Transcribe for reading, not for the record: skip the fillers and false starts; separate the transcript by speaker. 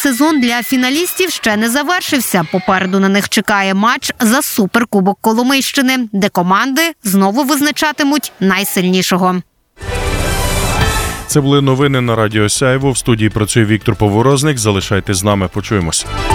Speaker 1: сезон для фіналістів ще не завершився. Попереду на них чекає матч за Суперкубок Коломийщини, де команди знову визначатимуть найсильнішого.
Speaker 2: Це були новини на Радіо Сяйво. В студії працює Віктор Поворозник. Залишайтесь з нами, почуємося.